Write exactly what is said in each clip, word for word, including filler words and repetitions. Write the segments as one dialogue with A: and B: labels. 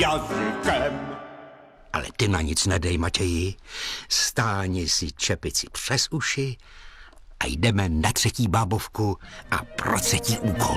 A: jazykem.
B: Ale ty na nic nedej, Matěji. Stáni si čepici přes uši a jdeme na třetí bábovku a pro třetí úkol.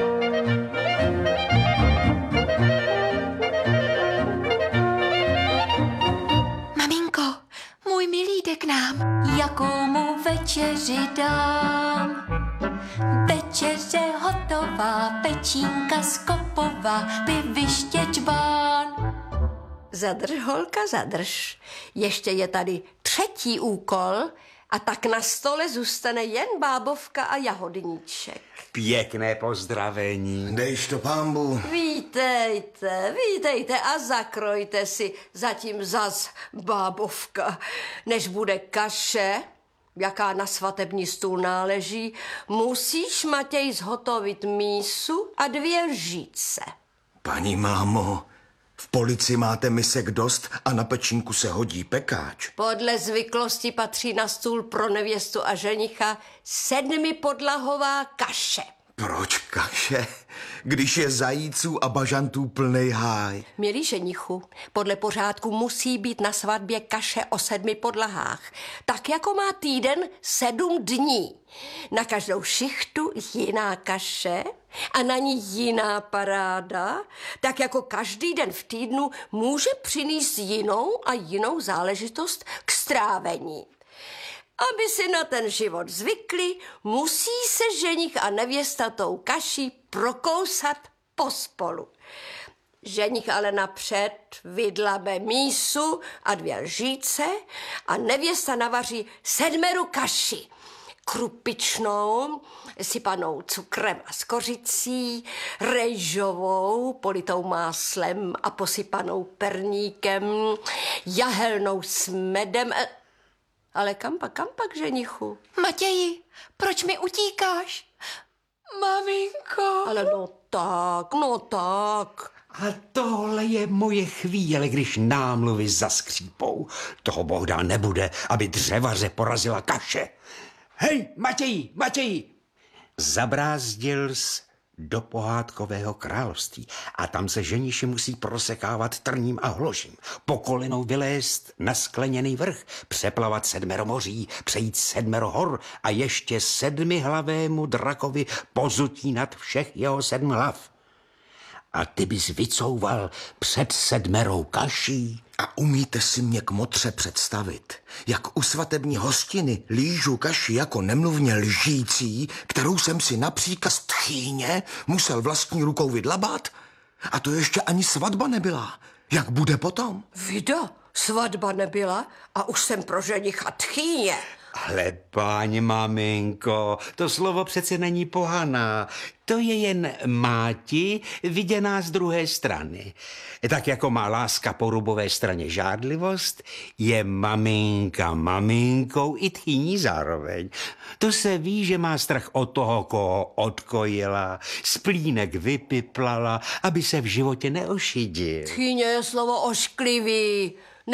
C: Maminko, můj milý jde k nám.
D: Jakou mu večeři dám? Večeře hotová, pečínka skopová, piviště čbán.
E: Zadrž, holka, zadrž. Ještě je tady třetí úkol a tak na stole zůstane jen bábovka a jahodníček.
B: Pěkné pozdravení.
F: Dejš to, pánbu.
E: Vítejte, vítejte a zakrojte si zatím zas bábovka. Než bude kaše, jaká na svatební stůl náleží, musíš, Matěj, zhotovit mísu a dvě lžíce.
F: Paní mámo, v Polici máte misek dost a na pečínku se hodí pekáč.
E: Podle zvyklosti patří na stůl pro nevěstu a ženicha sedmipodlahová kaše.
F: Proč kaše, když je zajíců a bažantů plnej háj?
E: Milý ženichu, podle pořádku musí být na svatbě kaše o sedmi podlahách. Tak jako má týden sedm dní. Na každou šichtu jiná kaše a na ní jiná paráda. Tak jako každý den v týdnu může přinést jinou a jinou záležitost k strávení. Aby si na ten život zvykli, musí se ženich a nevěsta tou kaší prokousat pospolu. Ženich ale napřed vydlabe mísu a dvě lžíce a nevěsta navaří sedmeru kaši. Krupičnou, sypanou cukrem a skořicí, rejžovou, politou máslem a posypanou perníkem, jahelnou s medem. Ale kam pak, kam pak, ženichu?
C: Matěji, proč mi utíkáš? Maminko.
E: Ale no tak, no tak.
B: A tohle je moje chvíle, když námluvy zaskřípou. Toho bohda nebude, aby dřevaře porazila kaše. Hej, Matěji, Matěji! Zabrázdil jsi do pohádkového království a tam se ženiši musí prosekávat trním a hložím, po kolenou vylézt na skleněný vrch, přeplavat sedmero moří, přejít sedmero hor a ještě sedmihlavému drakovi pozutínat všech jeho sedm hlav. A ty bys vycouval před sedmerou kaší.
F: A umíte si mě k motře představit, jak u svatební hostiny lížu kaši jako nemluvně lžící, kterou jsem si na příkaz tchýně musel vlastní rukou vydlabat? A to ještě ani svatba nebyla. Jak bude potom?
E: Vida, svatba nebyla a už jsem pro ženicha tchýně.
B: Ale páni maminko, to slovo přece není pohaná. To je jen máti viděná z druhé strany. Tak jako má láska po rubové straně žádlivost, je maminka maminkou i tchýní zároveň. To se ví, že má strach od toho, koho odkojila, z plínek vypiplala, aby se v životě neošidil.
E: Tchýně je slovo ošklivý,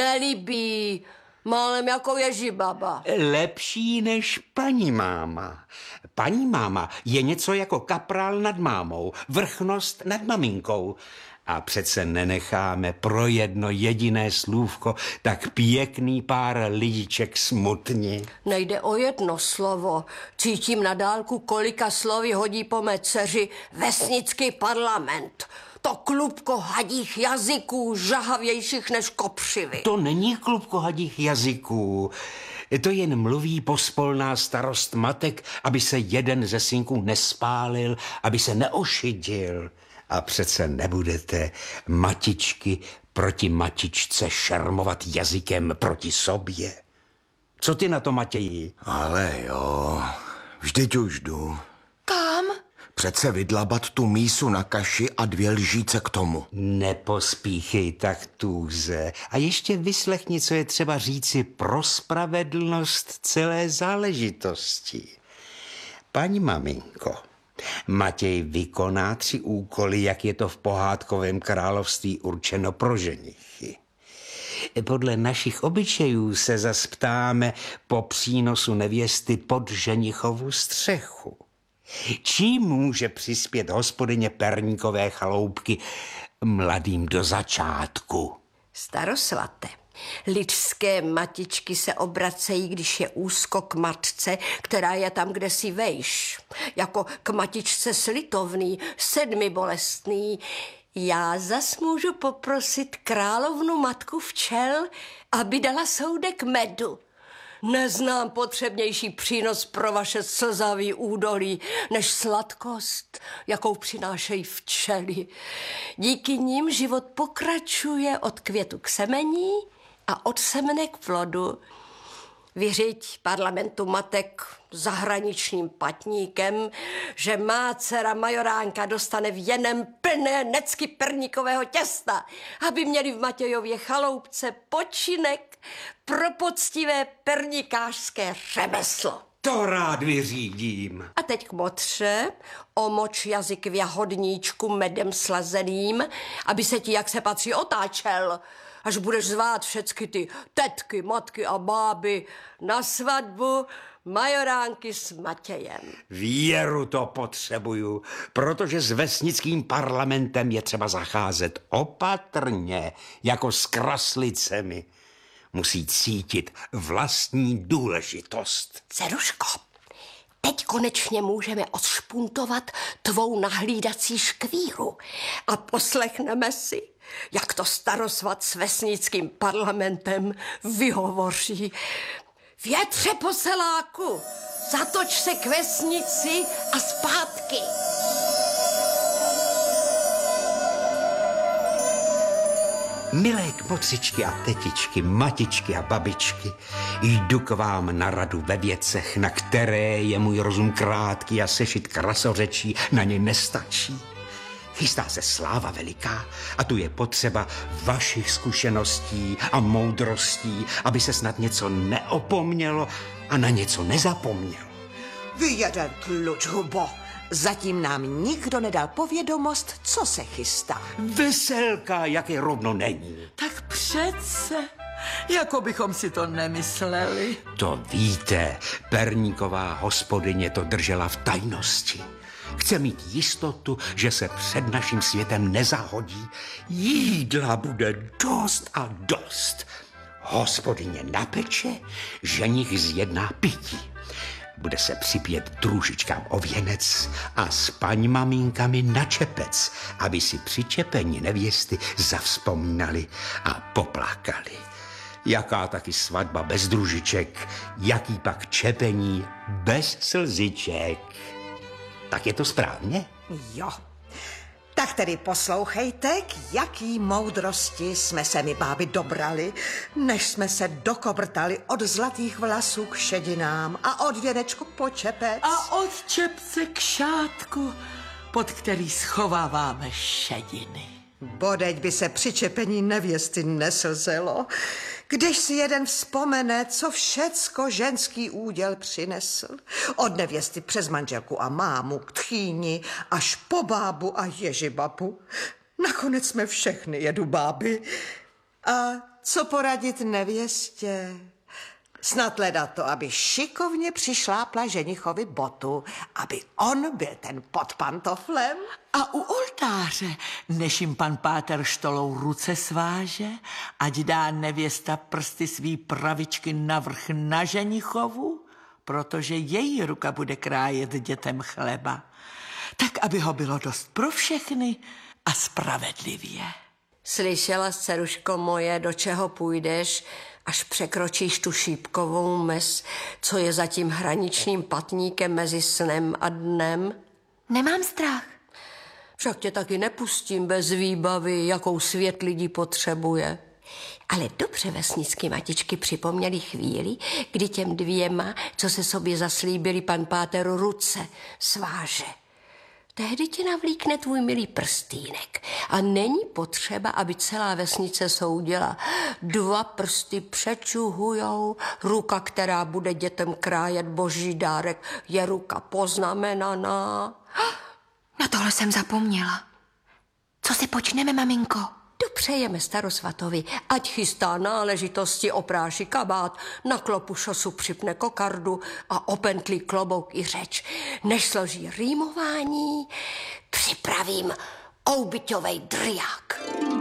E: nelíbí, málem jako ježibaba.
B: Lepší než paní máma. Paní máma je něco jako kapral nad mámou, vrchnost nad maminkou. A přece nenecháme pro jedno jediné slůvko tak pěkný pár lidiček smutni.
E: Nejde o jedno slovo. Cítím na dálku, kolika slovy hodí po mé dceři vesnický parlament. To klubko hadích jazyků, žahavějších než kopřivy.
B: To není klubko hadích jazyků. To jen mluví pospolná starost matek, aby se jeden ze synků nespálil, aby se neošidil. A přece nebudete matičky proti matičce šermovat jazykem proti sobě. Co ty na to, Matěji?
F: Ale jo, vždyť už jdu.
C: Kam?
F: Přece vydlabat tu mísu na kaši a dvě lžíce k tomu.
B: Nepospíchej tak tůze a ještě vyslechni, co je třeba říci pro spravedlnost celé záležitosti. Paní maminko, Matěj vykoná tři úkoly, jak je to v pohádkovém království určeno pro ženichy. Podle našich obyčejů se zas ptáme po přínosu nevěsty pod ženichovu střechu. Čím může přispět hospodyně perníkové chaloupky mladým do začátku.
E: Starosvate, lidské matičky se obracejí, když je úzko k matce, která je tam, kde si vejš. Jako k matičce slitovný, sedmi bolestný. Já zas můžu poprosit královnu matku včel, aby dala soudek medu. Neznám potřebnější přínos pro vaše slzavý údolí, než sladkost, jakou přinášejí včely. Díky nim život pokračuje od květu k semení a od semene k plodu. Vyřiď parlamentu matek zahraničním patníkem, že má dcera majoránka dostane v jenem plné necky perníkového těsta, aby měli v Matějově chaloupce počinek pro poctivé pernikářské řemeslo.
B: To rád vyřídím.
E: A teď k motře, omoč jazyk v jahodníčku medem slazeným, aby se ti, jak se patří, otáčel, až budeš zvát všecky ty tetky, matky a báby na svatbu majoránky s Matějem.
B: Věru to potřebuju, protože s vesnickým parlamentem je třeba zacházet opatrně, jako s kraslicemi. Musí cítit vlastní důležitost.
E: Ceruško, teď konečně můžeme odšpuntovat tvou nahlídací škvíru a poslechneme si, jak to starosvat s vesnickým parlamentem vyhovoří. Větře poseláku, zatoč se k vesnici a zpátky.
B: Milé kmotřičky a tetičky, matičky a babičky, jdu k vám na radu ve věcech, na které je můj rozum krátký a sešit krasořečí na ně nestačí. Chystá se sláva veliká a tu je potřeba vašich zkušeností a moudrostí, aby se snad něco neopomnělo a na něco nezapomnělo.
A: Vy jeden kluč, hubo. Zatím nám nikdo nedal povědomost, co se chystá.
B: Veselka, jaké rovno není.
G: Tak přece, jako bychom si to nemysleli.
B: To víte, perníková hospodyně to držela v tajnosti. Chce mít jistotu, že se před naším světem nezahodí. Jídla bude dost a dost. Hospodyně napeče, ženich zjedná pití. Bude se připět družičkám o věnec a s paň maminkami na čepec, aby si při čepení nevěsty zavzpomínali a poplakali. Jaká taky svatba bez družiček, jaký pak čepení bez slziček. Tak je to správně?
A: Jo. Tak tedy poslouchejte, k jaký moudrosti jsme se my báby dobrali, než jsme se dokobrtali od zlatých vlasů k šedinám a od věnečku po čepec.
G: A od čepce k šátku, pod který schováváme šediny.
A: Bodeď by se při čepení nevěsty neslzelo, když si jeden vzpomene, co všecko ženský úděl přinesl. Od nevěsty přes manželku a mámu k tchýni až po bábu a ježibabu. Nakonec jsme všechny jedu báby. A co poradit nevěstě? Snad leda to, aby šikovně přišlápla ženichovi botu, aby on byl ten pod pantoflem.
G: A u oltáře, než jim pan páter štolou ruce sváže, ať dá nevěsta prsty svý pravičky navrch na ženichovu, protože její ruka bude krájet dětem chleba. Tak, aby ho bylo dost pro všechny a spravedlivě.
E: Slyšela, dceruško moje, do čeho půjdeš, až překročíš tu šípkovou mez, co je za tím hraničním patníkem mezi snem a dnem?
C: Nemám strach.
E: Však tě taky nepustím bez výbavy, jakou svět lidí potřebuje. Ale dobře vesnicky matičky připomněli chvíli, kdy těm dvěma, co se sobě zaslíbili, pan páter ruce sváže. Tehdy ti navlíkne tvůj milý prstýnek a není potřeba, aby celá vesnice soudila. Dva prsty přečuhujou, ruka, která bude dětem krájet boží dárek, je ruka poznamenaná.
C: Na tohle jsem zapomněla. Co si počneme, maminko?
E: Dopřejeme starosvatovi, ať chystá náležitosti, opráší kabát, na klopu šosu připne kokardu a opentlí klobouk i řeč. Než složí rýmování, připravím oubyťovej drják.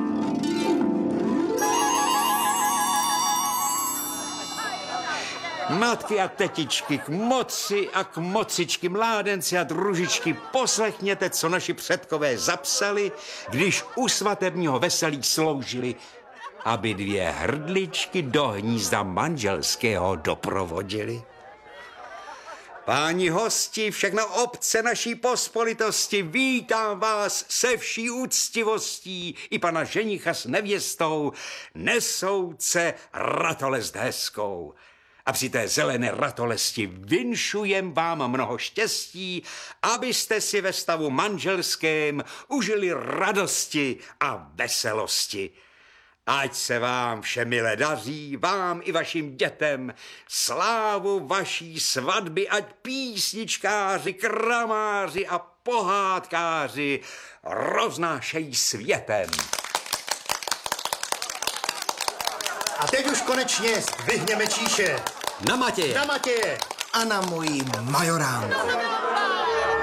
B: Matky a tetičky, k moci a k mocičky, mládenci a družičky, poslechněte, co naši předkové zapsali, když u svatebního veselí sloužili, aby dvě hrdličky do hnízda manželského doprovodili. Páni hosti, všechno obce naší pospolitosti, vítám vás se vší úctivostí i pana ženicha s nevěstou, nesouce ratolest hezkou. A při té zelené ratolesti vinšujem vám mnoho štěstí, abyste si ve stavu manželském užili radosti a veselosti. Ať se vám vše mile daří, vám i vašim dětem, slávu vaší svatby, ať písničkáři, kramáři a pohádkáři roznášejí světem.
H: A teď už konečně zdvihněme číše.
I: Na Matěje.
H: Na Matěje.
F: A na moji majoránku.